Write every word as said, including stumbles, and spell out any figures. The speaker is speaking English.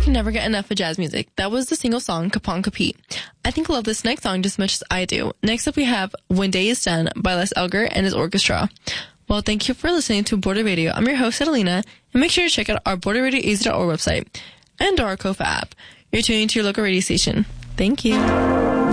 can never get enough of jazz music. That was the single song, Kapon Kapit. I think I love this next song just as much as I do. Next up we have When Day Is Done by Les Elgar and his orchestra. Well, thank you for listening to Border Radio. I'm your host, Adelina, and make sure to check out our border radio a z dot org website and our Kofa app. You're tuning to your local radio station. Thank you.